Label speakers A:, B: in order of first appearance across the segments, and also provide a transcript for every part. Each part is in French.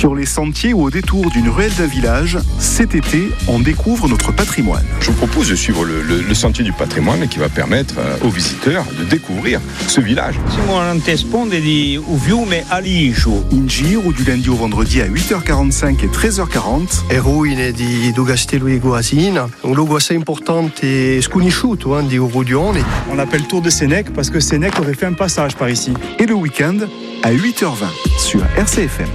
A: Sur les sentiers ou au détour d'une ruelle d'un village, cet été, on découvre notre patrimoine.
B: Je vous propose de suivre le sentier du patrimoine qui va permettre aux visiteurs de découvrir ce village.
C: Siamo all'antesponde di Uviume Aligio.
A: In giro du lundi au vendredi à 8h45 et 13h40.
D: Le ruine do Castello di Goasina, un luogo assez important e sconosciuto di Urudione.
E: On l'appelle Tour de Sénèque parce que Sénèque aurait fait un passage par ici.
A: Et le week-end à 8h20 sur RCFM.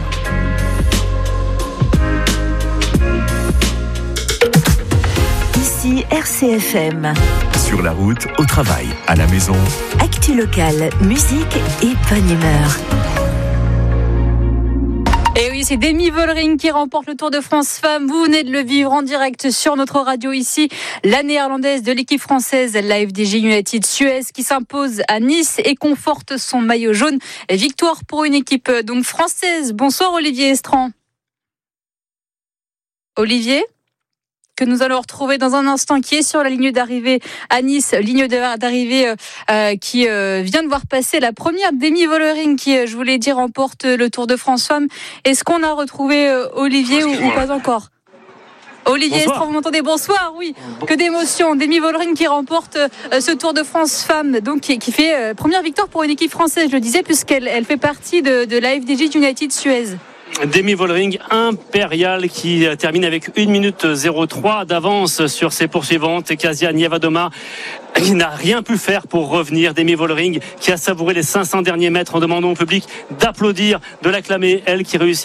F: Ici RCFM.
G: Sur la route, au travail, à la maison.
F: Actu locale, musique et bonne humeur.
H: Et oui, c'est Demi Vollering qui remporte le Tour de France Femmes. Vous venez de le vivre en direct sur notre radio ici. La néerlandaise de l'équipe française, la FDJ United Suez, qui s'impose à Nice et conforte son maillot jaune. Victoire pour une équipe donc française. Bonsoir Olivier Estran. Olivier ? Que nous allons retrouver dans un instant, qui est sur la ligne d'arrivée à Nice, ligne d'arrivée qui vient de voir passer la première Demi Vollering qui, je vous l'ai dit, remporte le Tour de France Femmes. Est-ce qu'on a retrouvé Olivier ou pas encore ? Olivier Estran, vous m'entendez ? Bonsoir, oui. Que d'émotion. Demi Vollering qui remporte ce Tour de France Femmes, donc qui fait première victoire pour une équipe française, je le disais, puisqu'elle fait partie de la FDJ United Suez.
I: Demi Vollering impérial qui termine avec 1 minute 03 d'avance sur ses poursuivantes. Kasia Nievadoma qui n'a rien pu faire pour revenir. Demi Vollering qui a savouré les 500 derniers mètres en demandant au public d'applaudir, de l'acclamer. Elle qui réussit